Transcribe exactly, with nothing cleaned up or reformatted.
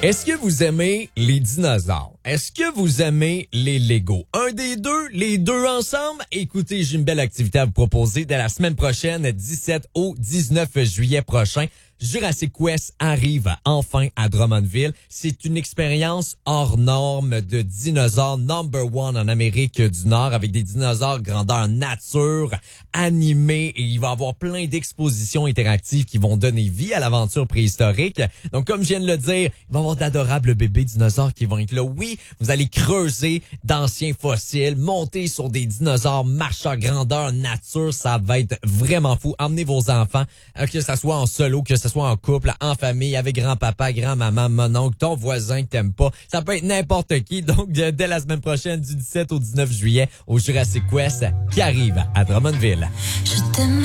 Est-ce que vous aimez les dinosaures? Est-ce que vous aimez les Lego? Un des deux, les deux ensemble? Écoutez, j'ai une belle activité à vous proposer dès la semaine prochaine, dix-sept au dix-neuf juillet prochain. Jurassic Quest arrive enfin à Drummondville. C'est une expérience hors norme de dinosaures number one en Amérique du Nord avec des dinosaures grandeur nature, animés, et il va y avoir plein d'expositions interactives qui vont donner vie à l'aventure préhistorique. Donc, comme je viens de le dire, il va y avoir d'adorables bébés dinosaures qui vont être là. Oui, vous allez creuser d'anciens fossiles, monter sur des dinosaures marcheurs grandeur nature. Ça va être vraiment fou. Emmenez vos enfants, que ça soit en solo, que ce soit en couple, en famille, avec grand-papa, grand-maman, mon oncle, ton voisin que t'aimes pas. Ça peut être n'importe qui. Donc, dès la semaine prochaine, du dix-sept au dix-neuf juillet, au Jurassic Quest qui arrive à Drummondville. Je t'aime.